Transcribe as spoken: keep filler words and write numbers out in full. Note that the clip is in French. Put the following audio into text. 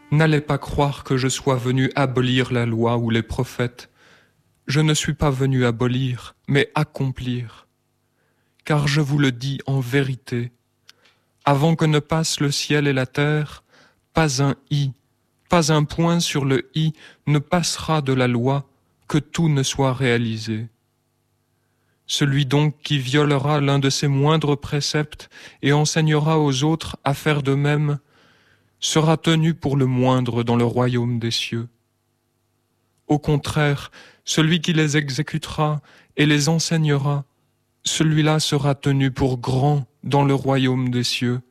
N'allez pas croire que je sois venu abolir la loi ou les prophètes. Je ne suis pas venu abolir, mais accomplir. Car je vous le dis en vérité, avant que ne passent le ciel et la terre, pas un i, pas un point sur le i ne passera de la loi, que tout ne soit réalisé. Celui donc qui violera l'un de ces moindres préceptes et enseignera aux autres à faire de même, sera tenu pour le moindre dans le royaume des cieux. Au contraire, celui qui les exécutera et les enseignera, celui-là sera tenu pour grand dans le royaume des cieux.